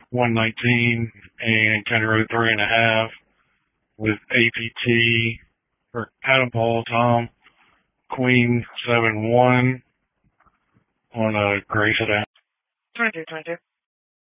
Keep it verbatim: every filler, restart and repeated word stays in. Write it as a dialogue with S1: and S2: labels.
S1: one nineteen and County Road three and a half with A P T for Adam Paul Tom Queen seven one on a Grace at
S2: twenty-two, twenty-two.